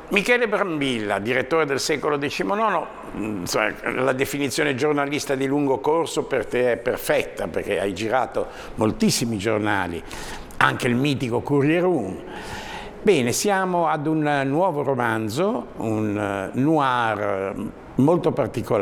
Michele Brambilla, direttore del Secolo XIX, insomma, la definizione giornalista di lungo corso per te è perfetta, perché hai girato moltissimi giornali, anche il mitico Corriere 1. Bene, siamo ad un nuovo romanzo, un noir molto particolare.